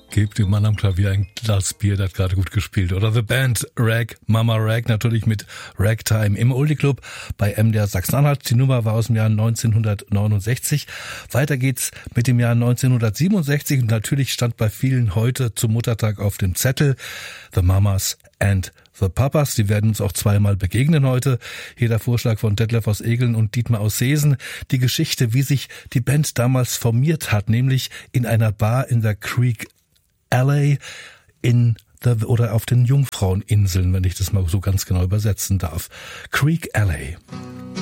Gebt dem Mann am Klavier ein Glas Bier, der hat gerade gut gespielt. Oder The Band, Rag, Mama Rag, natürlich mit Ragtime im Oldie Club bei MDR Sachsen-Anhalt. Die Nummer war aus dem Jahr 1969. Weiter geht's mit dem Jahr 1967 und natürlich stand bei vielen heute zum Muttertag auf dem Zettel The Mamas and The Papas. Die werden uns auch zweimal begegnen heute. Hier der Vorschlag von Detlef aus Egeln und Dietmar aus Seesen. Die Geschichte, wie sich die Band damals formiert hat, nämlich in einer Bar in der Creek Alley oder auf den Jungfraueninseln, wenn ich das mal so ganz genau übersetzen darf. Creek Alley.